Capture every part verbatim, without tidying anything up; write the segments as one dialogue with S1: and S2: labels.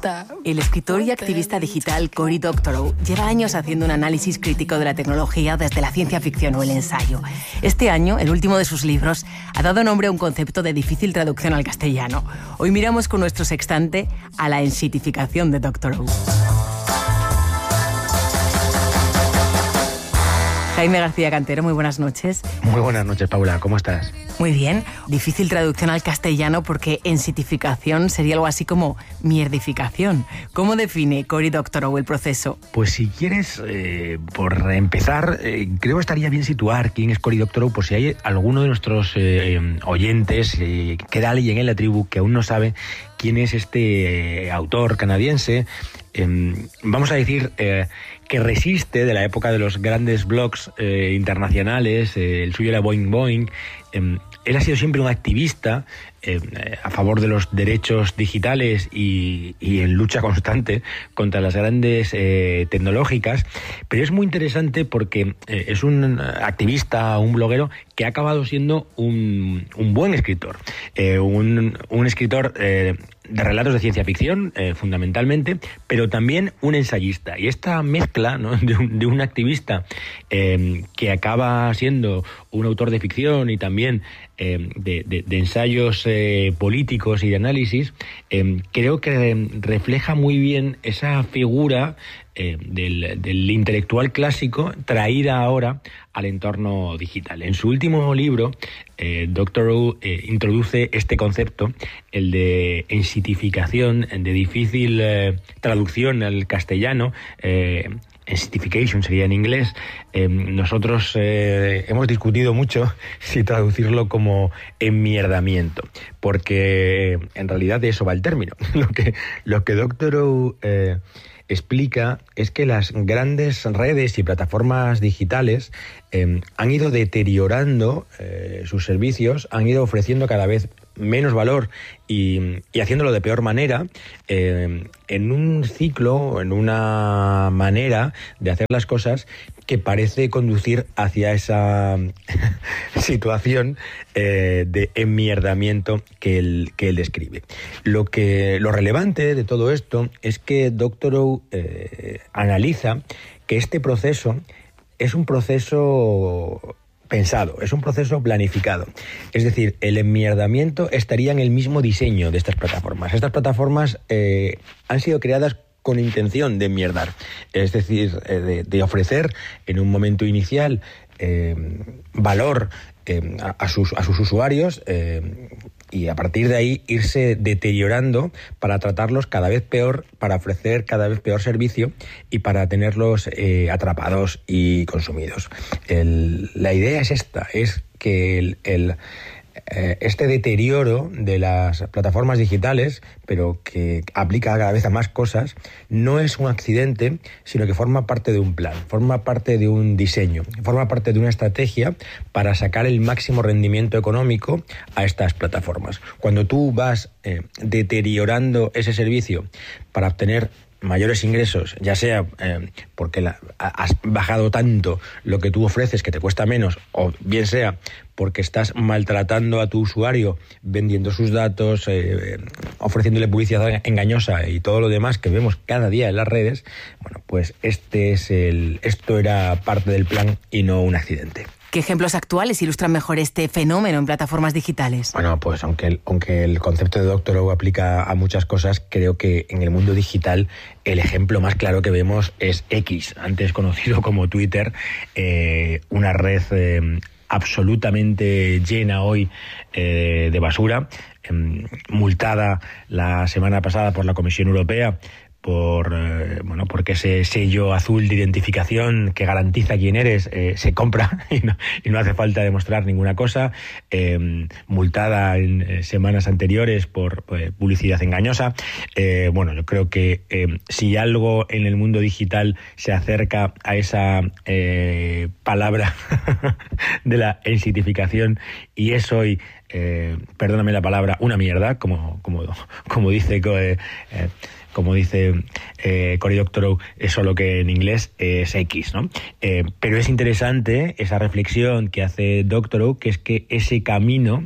S1: El escritor y activista digital Cory Doctorow lleva años haciendo un análisis crítico de la tecnología desde la ciencia ficción o el ensayo. Este año, el último de sus libros, ha dado nombre a un concepto de difícil traducción al castellano. Hoy miramos con nuestro sextante a la ensitificación de Doctorow. Jaime García Cantero, muy buenas noches.
S2: Muy buenas noches, Paula, ¿cómo estás?
S1: Muy bien. Difícil traducción al castellano porque ensitificación sería algo así como mierdificación. ¿Cómo define Cory Doctorow el proceso?
S2: Pues si quieres, eh, por empezar, eh, creo que estaría bien situar quién es Cory Doctorow, por si hay alguno de nuestros eh, oyentes, eh, queda alguien en la tribu que aún no sabe quién es este eh, autor canadiense. Eh, vamos a decir eh, que resiste de la época de los grandes blogs eh, internacionales, eh, el suyo era Boing Boing. Eh, él ha sido siempre un activista eh, a favor de los derechos digitales y, y en lucha constante contra las grandes eh, tecnológicas, pero es muy interesante porque eh, es un activista, un bloguero que ha acabado siendo un, un buen escritor, eh, un, un escritor eh, de relatos de ciencia ficción, eh, fundamentalmente, pero también un ensayista. Y esta mezcla, ¿no?, de, un, de un activista eh, que acaba siendo un autor de ficción y también eh, de, de, de ensayos eh, políticos y de análisis, eh, creo que refleja muy bien esa figura eh, del, del intelectual clásico traída ahora al entorno digital. En su último libro, eh, Doctorow eh, introduce este concepto, el de ensitificación, de difícil eh, traducción al castellano, eh, ensitification sería en inglés. Eh, nosotros eh, hemos discutido mucho si traducirlo como enmierdamiento, porque en realidad de eso va el término. Lo que, lo que Doctorow eh, explica es que las grandes redes y plataformas digitales eh, han ido deteriorando eh, sus servicios, han ido ofreciendo cada vez menos valor y, y haciéndolo de peor manera, eh, en un ciclo, en una manera de hacer las cosas que parece conducir hacia esa situación eh, de enmierdamiento que él, que él describe. Lo que, lo relevante de todo esto es que Doctorow eh, analiza que este proceso es un proceso pensado, es un proceso planificado. Es decir, el enmierdamiento estaría en el mismo diseño de estas plataformas. Estas plataformas eh, han sido creadas con intención de enmierdar, es decir, eh, de, de ofrecer en un momento inicial eh, valor eh, a, a, sus, a sus usuarios eh, y a partir de ahí irse deteriorando para tratarlos cada vez peor, para ofrecer cada vez peor servicio y para tenerlos eh, atrapados y consumidos. El, la idea es esta, es que el, el este deterioro de las plataformas digitales, pero que aplica cada vez a más cosas, no es un accidente, sino que forma parte de un plan, forma parte de un diseño, forma parte de una estrategia para sacar el máximo rendimiento económico a estas plataformas. Cuando tú vas eh, deteriorando ese servicio para obtener mayores ingresos, ya sea eh, porque la, has bajado tanto lo que tú ofreces que te cuesta menos, o bien sea porque estás maltratando a tu usuario vendiendo sus datos, eh, ofreciéndole publicidad engañosa y todo lo demás que vemos cada día en las redes, bueno, pues este es el, esto era parte del plan y no un accidente.
S1: ¿Qué ejemplos actuales ilustran mejor este fenómeno en plataformas digitales?
S2: Bueno, pues aunque el, aunque el concepto de Doctorow aplica a muchas cosas, creo que en el mundo digital el ejemplo más claro que vemos es X, antes conocido como Twitter, eh, una red eh, absolutamente llena hoy eh, de basura, eh, multada la semana pasada por la Comisión Europea por eh, bueno porque ese sello azul de identificación que garantiza quién eres eh, se compra y no, y no hace falta demostrar ninguna cosa, eh, multada en eh, semanas anteriores por eh, publicidad engañosa. Eh, bueno, yo creo que eh, si algo en el mundo digital se acerca a esa eh, palabra de la ensitificación y es hoy eh, perdóname la palabra, una mierda, como, como, como dice... Eh, eh, como dice eh, Cory Doctorow, es solo que en inglés es X, ¿no? Eh, pero es interesante esa reflexión que hace Doctorow, que es que ese camino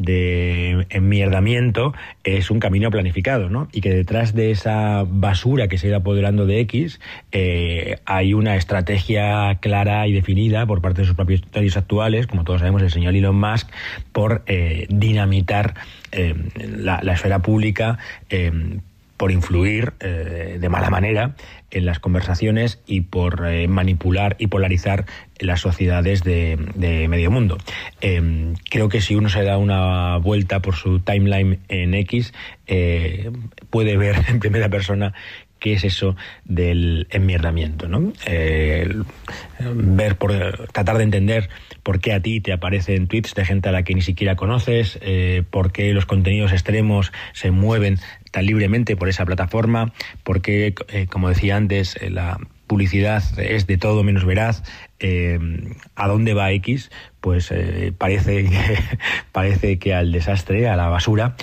S2: de enmierdamiento es un camino planificado, ¿no? Y que detrás de esa basura que se ha ido apoderando de X eh, hay una estrategia clara y definida por parte de sus propietarios actuales, como todos sabemos, el señor Elon Musk, por eh, dinamitar eh, la, la esfera pública, eh, por influir eh, de mala manera en las conversaciones y por eh, manipular y polarizar las sociedades de, de medio mundo. Eh, creo que si uno se da una vuelta por su timeline en X, eh, puede ver en primera persona qué es eso del enmierdamiento, ¿no? Eh, ver, por, tratar de entender por qué a ti te aparecen tweets de gente a la que ni siquiera conoces, eh, por qué los contenidos extremos se mueven tan libremente por esa plataforma, por qué, eh, como decía antes, eh, la publicidad es de todo menos veraz. Eh, ¿A dónde va X? Pues eh, parece, que, parece que al desastre, a la basura,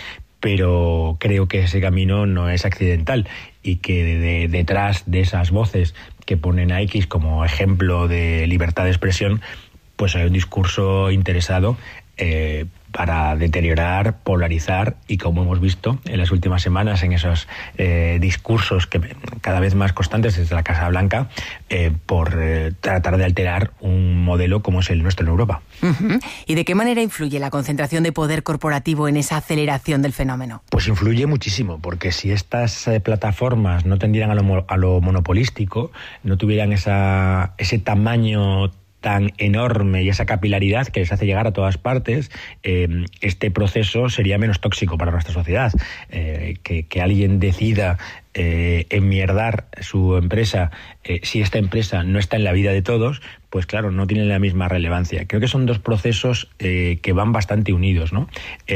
S2: pero creo que ese camino no es accidental y que de, de, detrás de esas voces que ponen a X como ejemplo de libertad de expresión, pues hay un discurso interesado eh, para deteriorar, polarizar y, como hemos visto en las últimas semanas en esos eh, discursos que cada vez más constantes desde la Casa Blanca, eh, por eh, tratar de alterar un modelo como es el nuestro en Europa.
S1: Uh-huh. ¿Y de qué manera influye la concentración de poder corporativo en esa aceleración del fenómeno?
S2: Pues influye muchísimo, porque si estas eh, plataformas no tendieran a lo, a lo monopolístico, no tuvieran esa, ese tamaño tan enorme y esa capilaridad que les hace llegar a todas partes, eh, este proceso sería menos tóxico para nuestra sociedad. Eh, que, que alguien decida eh, enmierdar su empresa, eh, si esta empresa no está en la vida de todos, pues claro, no tiene la misma relevancia. Creo que son dos procesos eh, que van bastante unidos, ¿no?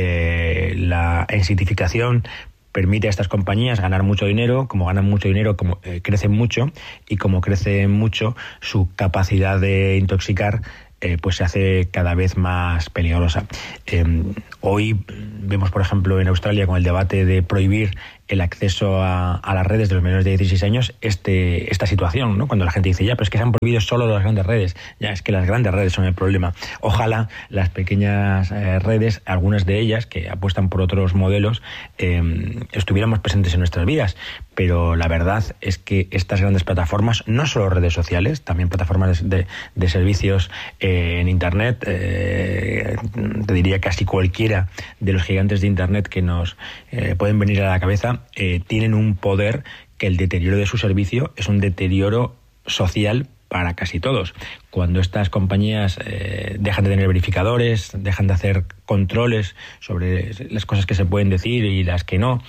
S2: Eh, la ensidificación permite a estas compañías ganar mucho dinero, como ganan mucho dinero, como eh, crecen mucho, y como crecen mucho, su capacidad de intoxicar eh, pues se hace cada vez más peligrosa. Eh, hoy vemos, por ejemplo, en Australia, con el debate de prohibir el acceso a, a las redes de los menores de dieciséis años, este, esta situación, ¿no? Cuando la gente dice, ya, pero es que se han prohibido solo las grandes redes. Ya, es que las grandes redes son el problema. Ojalá las pequeñas eh, redes, algunas de ellas que apuestan por otros modelos, eh, estuviéramos presentes en nuestras vidas. Pero la verdad es que estas grandes plataformas, no solo redes sociales, también plataformas de, de servicios eh, en Internet, eh, te diría casi cualquiera de los gigantes de Internet que nos eh, pueden venir a la cabeza, Eh, tienen un poder que el deterioro de su servicio es un deterioro social para casi todos. Cuando estas compañías eh, dejan de tener verificadores, dejan de hacer controles sobre las cosas que se pueden decir y las que no,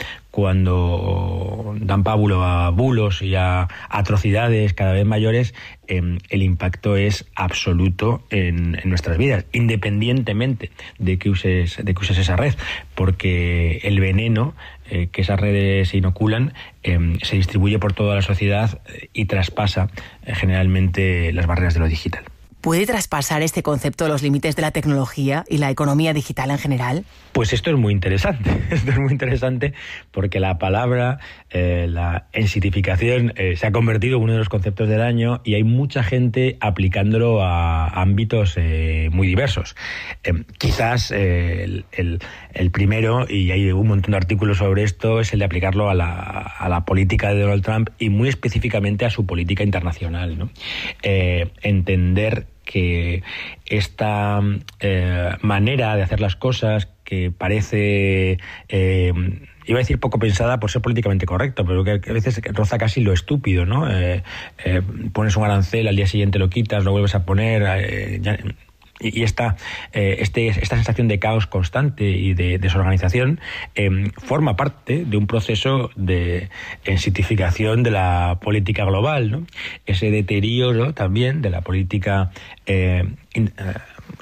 S2: cuando dan pábulo a bulos y a atrocidades cada vez mayores, eh, el impacto es absoluto en, en nuestras vidas, independientemente de que uses, de que uses esa red, porque el veneno eh, que esas redes inoculan eh, se distribuye por toda la sociedad y traspasa eh, generalmente las barreras de lo digital.
S1: ¿Puede traspasar este concepto los límites de la tecnología y la economía digital en general?
S2: Pues esto es muy interesante. Esto es muy interesante porque la palabra, eh, la ensidificación, eh, se ha convertido en uno de los conceptos del año y hay mucha gente aplicándolo a ámbitos eh, muy diversos. Eh, quizás eh, el, el, el primero, y hay un montón de artículos sobre esto, es el de aplicarlo a la, a la política de Donald Trump y muy específicamente a su política internacional, ¿no? Eh, entender que esta eh, manera de hacer las cosas, que parece, eh, iba a decir poco pensada por ser políticamente correcto, pero que a veces roza casi lo estúpido, ¿no? Eh, eh, pones un arancel, al día siguiente lo quitas, lo vuelves a poner, eh, ya, y esta, eh, este, esta sensación de caos constante y de desorganización eh, forma parte de un proceso de ensidificación de la política global, ¿no? Ese deterioro también de la política eh, in, eh,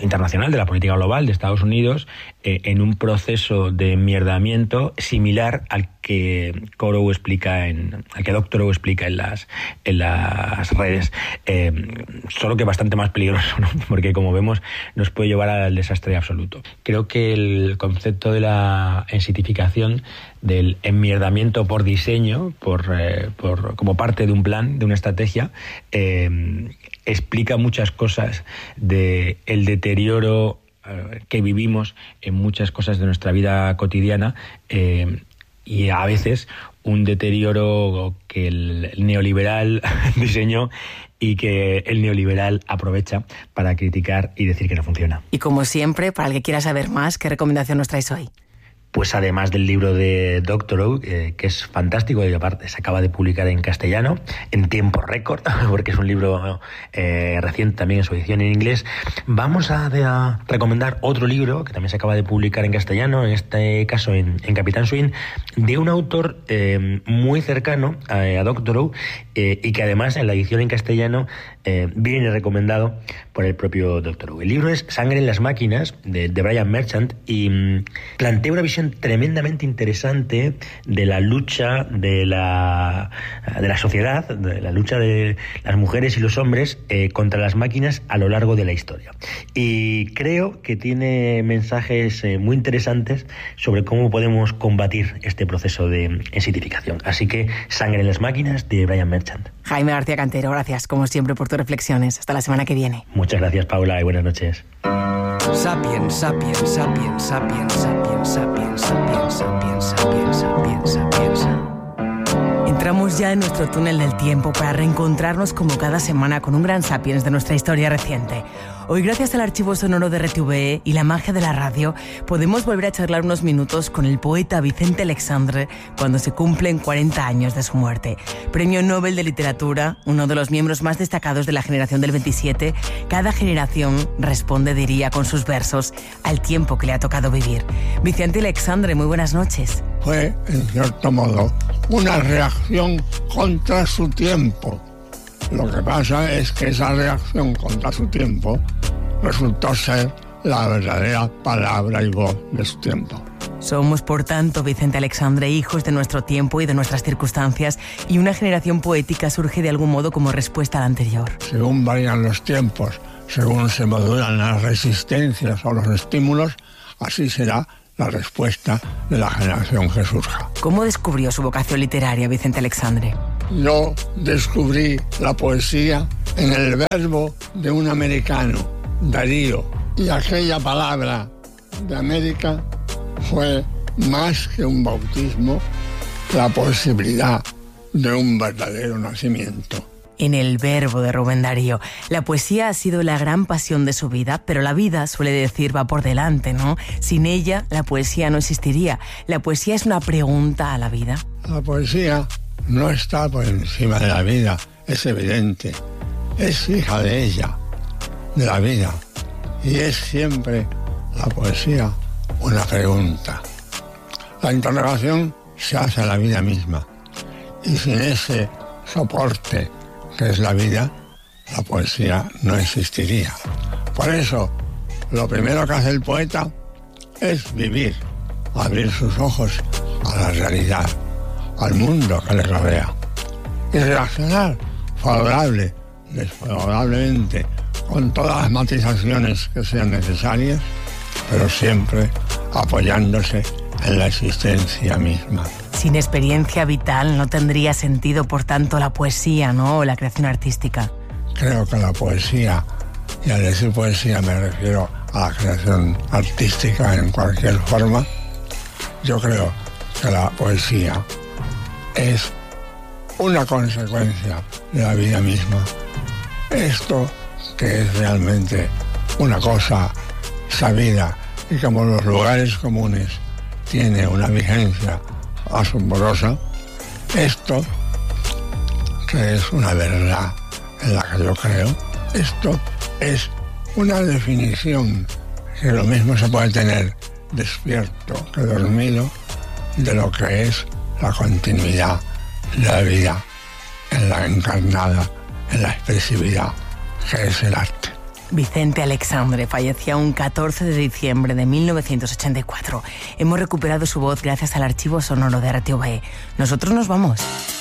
S2: internacional, de la política global de Estados Unidos, eh, en un proceso de enmierdamiento similar al que Corow explica en, al que Doctorow explica en las en las redes, eh, solo que bastante más peligroso, ¿no? Porque como vemos nos puede llevar al desastre absoluto. Creo que el concepto de la ensitificación, del enmierdamiento por diseño, por, eh, por como parte de un plan, de una estrategia, eh, explica muchas cosas de el deterioro eh, que vivimos en muchas cosas de nuestra vida cotidiana, eh, y a veces un deterioro que el neoliberal diseñó y que el neoliberal aprovecha para criticar y decir que no funciona.
S1: Y como siempre, para el que quiera saber más, ¿qué recomendación nos traes hoy?
S2: Pues además del libro de Doctorow, eh, que es fantástico, y aparte se acaba de publicar en castellano, en tiempo récord, porque es un libro eh, reciente también en su edición en inglés, vamos a, de, a recomendar otro libro, que también se acaba de publicar en castellano, en este caso en, en Capitán Swing, de un autor eh, muy cercano a, a Doctorow, eh, y que además en la edición en castellano eh, viene recomendado por el propio Doctorow. El libro es Sangre en las máquinas, de, de Brian Merchant, y mmm, plantea una visión tremendamente interesante de la lucha de la, de la sociedad, de la lucha de las mujeres y los hombres eh, contra las máquinas a lo largo de la historia. Y creo que tiene mensajes eh, muy interesantes sobre cómo podemos combatir este proceso de ensitificación. Así que Sangre en las máquinas, de Brian Merchant.
S1: Jaime García Cantero, gracias como siempre por tus reflexiones. Hasta la semana que viene.
S2: Muchas gracias, Paula, y buenas noches.
S3: Sapiens, sapiens, sapiens, sapiens, sapiens, sapiens, sapiens, sapiens, sapiens, sapiens, sapiens.
S1: Entramos ya en nuestro túnel del tiempo para reencontrarnos como cada semana con un gran sapiens de nuestra historia reciente. Hoy, gracias al archivo sonoro de R T V E y la magia de la radio, podemos volver a charlar unos minutos con el poeta Vicente Aleixandre cuando se cumplen cuarenta años de su muerte. Premio Nobel de Literatura, uno de los miembros más destacados de la generación del veintisiete, cada generación responde, diría, con sus versos al tiempo que le ha tocado vivir. Vicente Aleixandre, muy buenas noches.
S4: Fue, en cierto modo, una reacción contra su tiempo. Lo que pasa es que esa reacción contra su tiempo resultó ser la verdadera palabra y voz de su tiempo.
S1: Somos, por tanto, Vicente Aleixandre, hijos de nuestro tiempo y de nuestras circunstancias, y una generación poética surge de algún modo como respuesta a la anterior.
S4: Según varían los tiempos, según se modulan las resistencias o los estímulos, así será la respuesta de la generación que surja.
S1: ¿Cómo descubrió su vocación literaria, Vicente Aleixandre?
S4: Yo descubrí la poesía en el verbo de un americano, Darío, y aquella palabra de América fue más que un bautismo, la posibilidad de un verdadero nacimiento.
S1: En el verbo de Rubén Darío. La poesía ha sido la gran pasión de su vida, pero la vida, suele decir, va por delante, ¿no? Sin ella, la poesía no existiría. La poesía es una pregunta a la vida.
S4: La poesía no está por encima de la vida, es evidente. Es hija de ella, de la vida. Y es siempre la poesía una pregunta. La interrogación se hace a la vida misma. Y sin ese soporte que es la vida, la poesía no existiría. Por eso, lo primero que hace el poeta es vivir, abrir sus ojos a la realidad, al mundo que le rodea, y reaccionar favorable, desfavorablemente, con todas las matizaciones que sean necesarias, pero siempre apoyándose en la existencia misma.
S1: Sin experiencia vital no tendría sentido, por tanto, la poesía, ¿no? O la creación artística.
S4: Creo que la poesía, y al decir poesía me refiero a la creación artística en cualquier forma, yo creo que la poesía es una consecuencia de la vida misma. Esto que es realmente una cosa sabida y como los lugares comunes tiene una vigencia asombrosa, esto que es una verdad en la que yo creo, esto es una definición que lo mismo se puede tener despierto que dormido de lo que es la continuidad de la vida en la encarnada, en la expresividad que es el arte.
S1: Vicente Alexandre fallecía un catorce de diciembre de mil novecientos ochenta y cuatro. Hemos recuperado su voz gracias al archivo sonoro de R T V E. Nosotros nos vamos.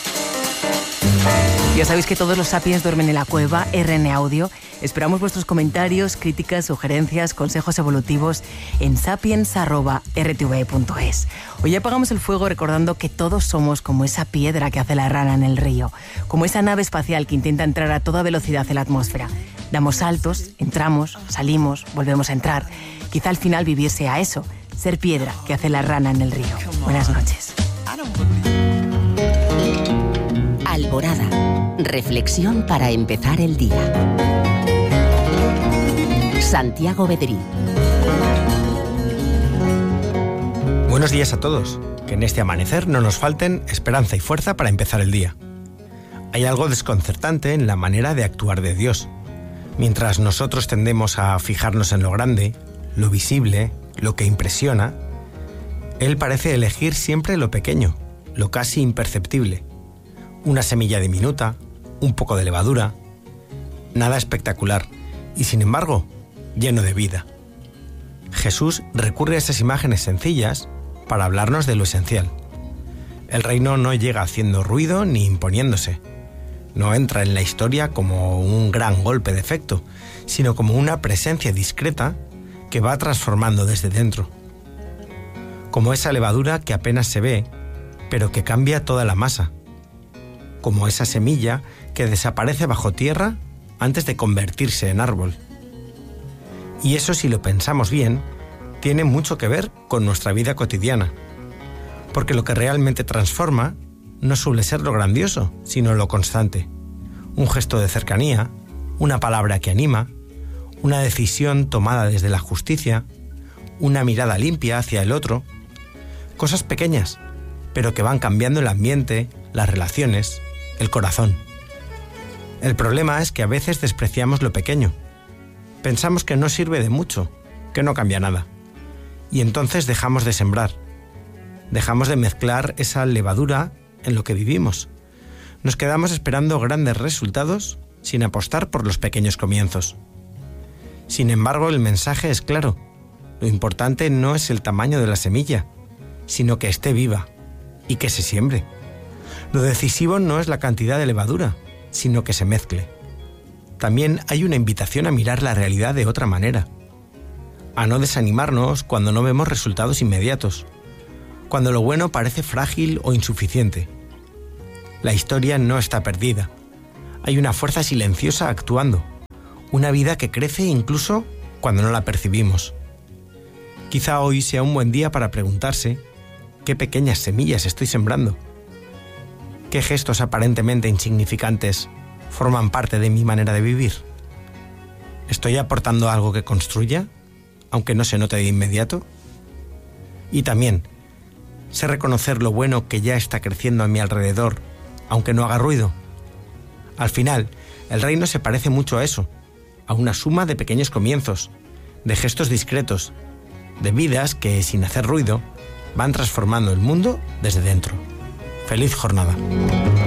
S1: Ya sabéis que todos los Sapiens duermen en la cueva R N Audio. Esperamos vuestros comentarios, críticas, sugerencias, consejos evolutivos en sapiens arroba r t v e punto es. Hoy apagamos el fuego recordando que todos somos como esa piedra que hace la rana en el río, como esa nave espacial que intenta entrar a toda velocidad en la atmósfera. Damos saltos, entramos, salimos, volvemos a entrar. Quizá al final vivir sea eso, ser piedra que hace la rana en el río. Buenas noches.
S5: Alborada. Reflexión para empezar el día. Santiago Bedrí.
S3: Buenos días a todos. Que en este amanecer no nos falten esperanza y fuerza para empezar el día. Hay algo desconcertante en la manera de actuar de Dios. Mientras nosotros tendemos a fijarnos en lo grande, lo visible, lo que impresiona, Él parece elegir siempre lo pequeño, lo casi imperceptible. Una semilla diminuta, un poco de levadura, nada espectacular y sin embargo lleno de vida. Jesús recurre a esas imágenes sencillas para hablarnos de lo esencial. El reino no llega haciendo ruido ni imponiéndose. No entra en la historia como un gran golpe de efecto, sino como una presencia discreta que va transformando desde dentro. Como esa levadura que apenas se ve, pero que cambia toda la masa. Como esa semilla que desaparece bajo tierra antes de convertirse en árbol. Y eso, si lo pensamos bien, tiene mucho que ver con nuestra vida cotidiana. Porque lo que realmente transforma no suele ser lo grandioso, sino lo constante. Un gesto de cercanía, una palabra que anima, una decisión tomada desde la justicia, una mirada limpia hacia el otro. Cosas pequeñas, pero que van cambiando el ambiente, las relaciones, el corazón. El problema es que a veces despreciamos lo pequeño. Pensamos que no sirve de mucho, que no cambia nada. Y entonces dejamos de sembrar. Dejamos de mezclar esa levadura en lo que vivimos. Nos quedamos esperando grandes resultados sin apostar por los pequeños comienzos. Sin embargo, el mensaje es claro. Lo importante no es el tamaño de la semilla, sino que esté viva y que se siembre. Lo decisivo no es la cantidad de levadura, sino que se mezcle. También hay una invitación a mirar la realidad de otra manera, a no desanimarnos cuando no vemos resultados inmediatos, cuando lo bueno parece frágil o insuficiente. La historia no está perdida. Hay una fuerza silenciosa actuando, una vida que crece incluso cuando no la percibimos. Quizá hoy sea un buen día para preguntarse qué pequeñas semillas estoy sembrando. ¿Qué gestos aparentemente insignificantes forman parte de mi manera de vivir? ¿Estoy aportando algo que construya, aunque no se note de inmediato? Y también, sé reconocer lo bueno que ya está creciendo a mi alrededor, aunque no haga ruido. Al final, el reino se parece mucho a eso, a una suma de pequeños comienzos, de gestos discretos, de vidas que, sin hacer ruido, van transformando el mundo desde dentro. ¡Feliz jornada!